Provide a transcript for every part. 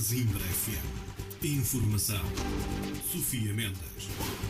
Zimbra FM. Informação. Sofia Mendes.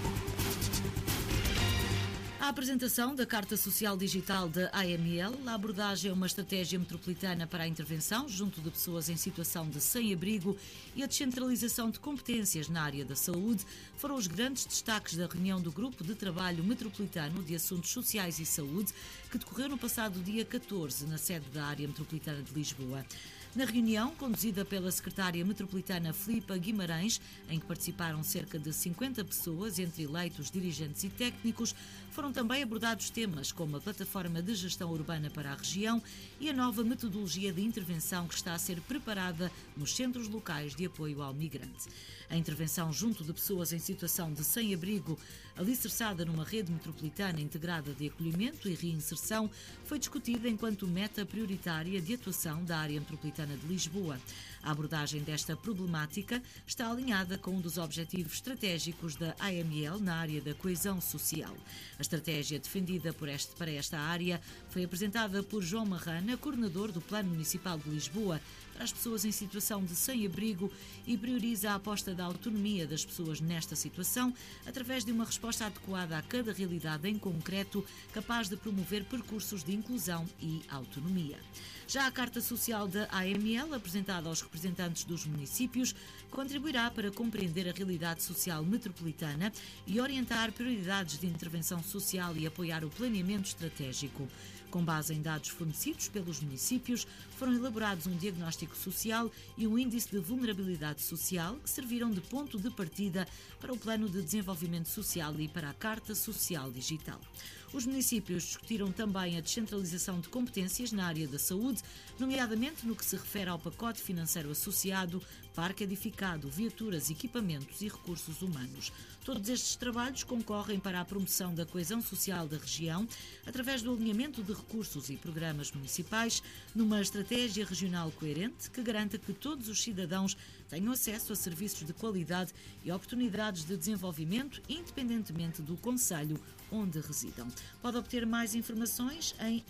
A apresentação da Carta Social Digital da AML, a abordagem a uma estratégia metropolitana para a intervenção junto de pessoas em situação de sem-abrigo e a descentralização de competências na área da saúde foram os grandes destaques da reunião do Grupo de Trabalho Metropolitano de Assuntos Sociais e Saúde, que decorreu no passado dia 14, na sede da área metropolitana de Lisboa. Na reunião, conduzida pela secretária metropolitana Filipa Guimarães, em que participaram cerca de 50 pessoas, entre eleitos, dirigentes e técnicos, foram também abordados temas como a plataforma de gestão urbana para a região e a nova metodologia de intervenção que está a ser preparada nos centros locais de apoio ao migrante. A intervenção junto de pessoas em situação de sem-abrigo, alicerçada numa rede metropolitana integrada de acolhimento e reinserção, foi discutida enquanto meta prioritária de atuação da área metropolitana de Lisboa. A abordagem desta problemática está alinhada com um dos objetivos estratégicos da AML na área da coesão social. A estratégia defendida para esta área foi apresentada por João Marrana, coordenador do Plano Municipal de Lisboa para as pessoas em situação de sem-abrigo, e prioriza a aposta da autonomia das pessoas nesta situação através de uma resposta adequada a cada realidade em concreto, capaz de promover percursos de inclusão e autonomia. Já a Carta Social da AML, apresentada aos representantes dos municípios, contribuirá para compreender a realidade social metropolitana e orientar prioridades de intervenção social e apoiar o planeamento estratégico. Com base em dados fornecidos pelos municípios, foram elaborados um diagnóstico social e um índice de vulnerabilidade social que serviram de ponto de partida para o Plano de Desenvolvimento Social e para a Carta Social Digital. Os municípios discutiram também a descentralização de competências na área da saúde, nomeadamente no que se refere ao pacote financeiro associado, parque edificado, viaturas, equipamentos e recursos humanos. Todos estes trabalhos concorrem para a promoção da coesão social da região através do alinhamento de recursos e programas municipais numa estratégia regional coerente que garanta que todos os cidadãos tenham acesso a serviços de qualidade e oportunidades de desenvolvimento, independentemente do concelho onde residam. Pode obter mais informações em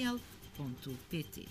aml.pt.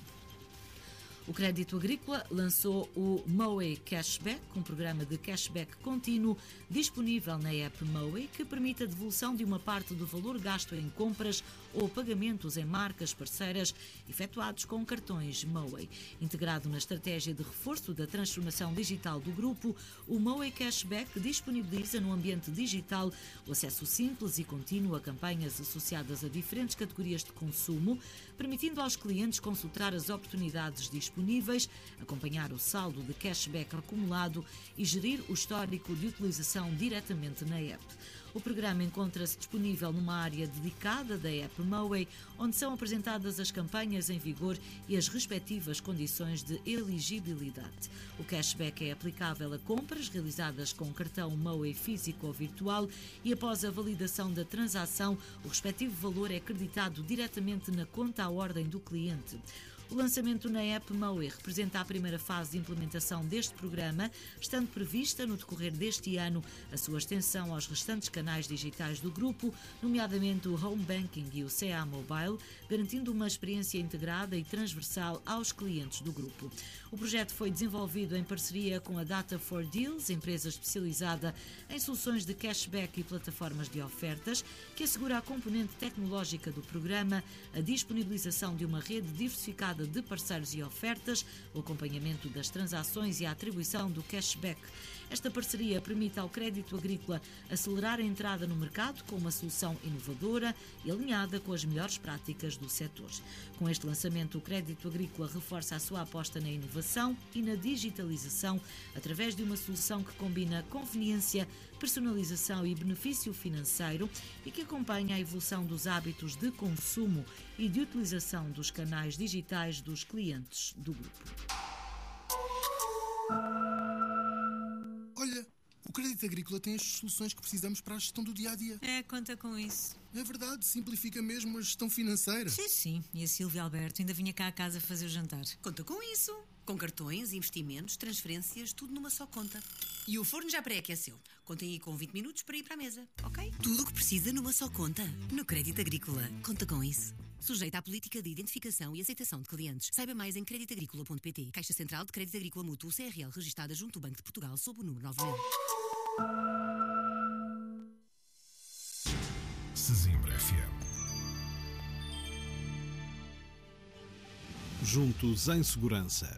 O Crédito Agrícola lançou o Moe Cashback, um programa de cashback contínuo disponível na app Moe, que permite a devolução de uma parte do valor gasto em compras ou pagamentos em marcas parceiras efetuados com cartões Moe. Integrado na estratégia de reforço da transformação digital do grupo, o Moe Cashback disponibiliza no ambiente digital o acesso simples e contínuo a campanhas associadas a diferentes categorias de consumo, permitindo aos clientes consultar as oportunidades disponíveis, acompanhar o saldo de cashback acumulado e gerir o histórico de utilização diretamente na app. O programa encontra-se disponível numa área dedicada da app Moe, onde são apresentadas as campanhas em vigor e as respectivas condições de elegibilidade. O cashback é aplicável a compras realizadas com cartão Moe físico ou virtual e, após a validação da transação, o respectivo valor é creditado diretamente na conta à ordem do cliente. O lançamento na app Moe representa a primeira fase de implementação deste programa, estando prevista no decorrer deste ano a sua extensão aos restantes canais digitais do grupo, nomeadamente o Home Banking e o CA Mobile, garantindo uma experiência integrada e transversal aos clientes do grupo. O projeto foi desenvolvido em parceria com a Data4Deals, empresa especializada em soluções de cashback e plataformas de ofertas, que assegura a componente tecnológica do programa, a disponibilização de uma rede diversificada de parceiros e ofertas, o acompanhamento das transações e a atribuição do cashback. Esta parceria permite ao Crédito Agrícola acelerar a entrada no mercado com uma solução inovadora e alinhada com as melhores práticas do setor. Com este lançamento, o Crédito Agrícola reforça a sua aposta na inovação e na digitalização através de uma solução que combina conveniência, personalização e benefício financeiro e que acompanha a evolução dos hábitos de consumo e de utilização dos canais digitais dos clientes do grupo. Olha, o Crédito Agrícola tem as soluções que precisamos para a gestão do dia-a-dia. Conta com isso. É verdade, simplifica mesmo a gestão financeira. Sim. E a Silvia Alberto ainda vinha cá a casa fazer o jantar. Conta com isso. Com cartões, investimentos, transferências, tudo numa só conta. E o forno já pré-aqueceu. Contem aí com 20 minutos para ir para a mesa, ok? Tudo o que precisa numa só conta. No Crédito Agrícola. Conta com isso. Sujeita à política de identificação e aceitação de clientes. Saiba mais em creditagricola.pt. Caixa Central de Crédito Agrícola Mútuo CRL, registada junto ao Banco de Portugal sob o número 9000. Sesimbra FM. Juntos em segurança.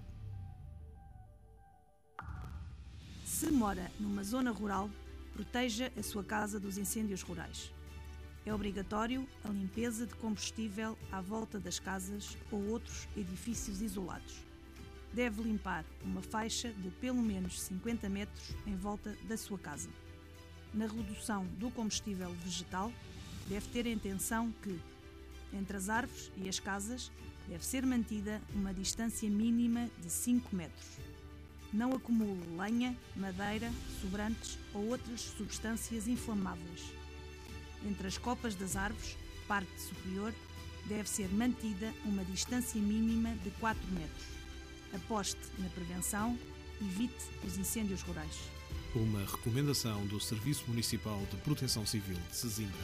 Se mora numa zona rural, proteja a sua casa dos incêndios rurais. É obrigatório a limpeza de combustível à volta das casas ou outros edifícios isolados. Deve limpar uma faixa de pelo menos 50 metros em volta da sua casa. Na redução do combustível vegetal, deve ter em atenção que, entre as árvores e as casas, deve ser mantida uma distância mínima de 5 metros. Não acumule lenha, madeira, sobrantes ou outras substâncias inflamáveis. Entre as copas das árvores, parte superior, deve ser mantida uma distância mínima de 4 metros. Aposte na prevenção, evite os incêndios rurais. Uma recomendação do Serviço Municipal de Proteção Civil de Sesimbra.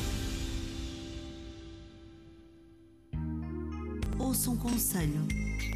Ouça um conselho.